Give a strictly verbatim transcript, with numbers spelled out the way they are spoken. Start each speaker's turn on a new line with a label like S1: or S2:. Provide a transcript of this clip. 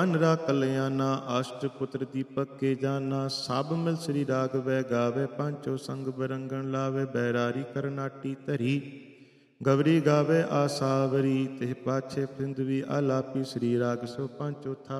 S1: ਅਨਰਾ ਕਲਿਆਣਾ ਅਸ਼ਟ ਪੁੱਤਰ ਦੀਪਕ ਕੇ ਜਾਨਾ। ਸਭ ਮਿਲ ਸ੍ਰੀ ਰਾਗਵੈ ਗਾਵੇ ਪੰਚੋ ਸੰਗ ਬਰੰਗਣ ਲਾਵੇ। ਬੈਰਾਰੀ ਕਰਨਾਟੀ ਧਰੀ ਗਵਰੀ ਗਾਵੇ ਆਸਾਵਰੀ। ਤਿਹ ਪਾਛੇ ਫਿੰਦਵੀ ਆਲਾਪੀ ਸ੍ਰੀ ਰਾਗ ਸੋ ਪੰਚੋ ਥਾ